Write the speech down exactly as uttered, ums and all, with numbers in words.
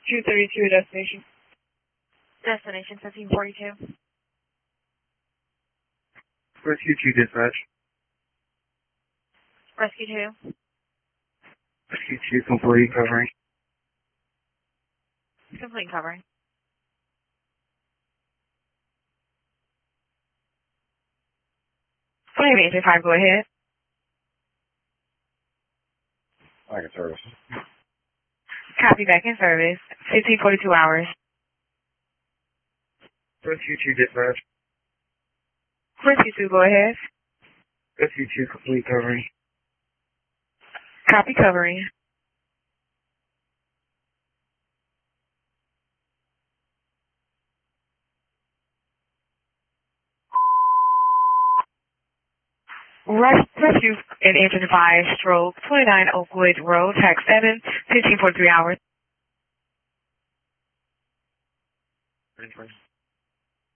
two thirty-two destination. Destination fifteen forty-two. Rescue two dispatch. Rescue two. Rescue two complete covering. Complete covering. Flight eight five, go ahead. Back in service. Copy, back in service. fifteen forty-two hours. Rescue two dispatch. Rescue two, go ahead. Rescue two complete covering. Copy, covering. Res- Rescue and Engine five, stroke, twenty-nine Oakwood Road, tax seven, fifteen forty-three hours.